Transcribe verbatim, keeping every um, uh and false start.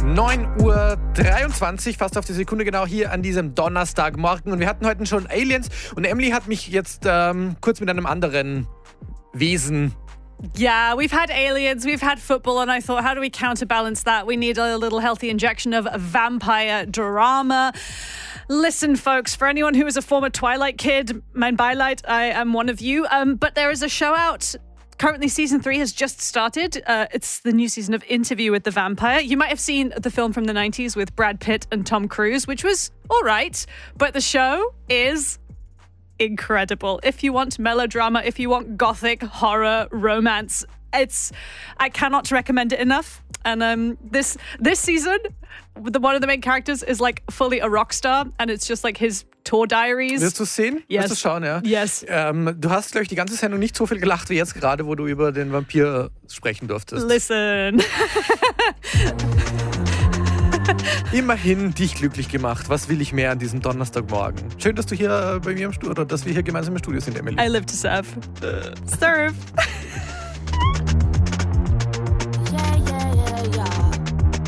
neun Uhr dreiundzwanzig, fast auf die Sekunde genau, hier an diesem Donnerstagmorgen. Und wir hatten heute schon Aliens und Emily hat mich jetzt ähm, kurz mit einem anderen Wesen. Yeah, we've had aliens, we've had football, and I thought, how do we counterbalance that? We need a little healthy injection of vampire drama. Listen, folks, for anyone who is a former Twilight kid, mein Beileid, I am one of you. Um, but there is a show out. Currently, season three has just started. Uh, it's the new season of Interview with the Vampire. You might have seen the film from the nineties with Brad Pitt and Tom Cruise, which was all right. But the show is incredible. If you want melodrama, if you want gothic, horror, romance, it's I cannot recommend it enough. And um, this this season, the one of the main characters is like fully a rock star, and it's just like his tour diaries. Wirst du es sehen? Yes. Wirst du schauen, ja? Yes. Ähm, du hast, glaube ich, die ganze Sendung nicht so viel gelacht wie jetzt gerade, wo du über den Vampir sprechen durftest. Listen. Immerhin dich glücklich gemacht. Was will ich mehr an diesem Donnerstagmorgen? Schön, dass du hier bei mir im Studio, oder dass wir hier gemeinsam im Studio sind, Emily. I live to serve. Serve.